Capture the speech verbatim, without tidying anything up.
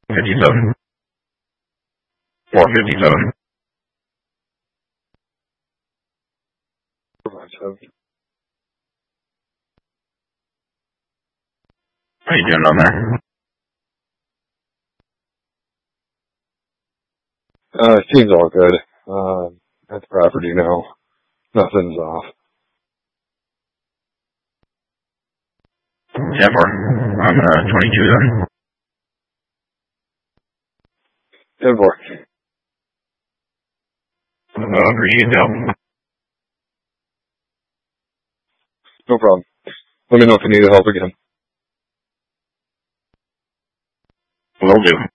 fifty-seven. four fifty-seven. four five seven. How you doing on there? Uh, it seems all good. Uh, at the property now. Nothing's off. ten four. On uh, twenty-two then. ten four. Uh, appreciate the help. No problem. Let me know if you need help again. Will do.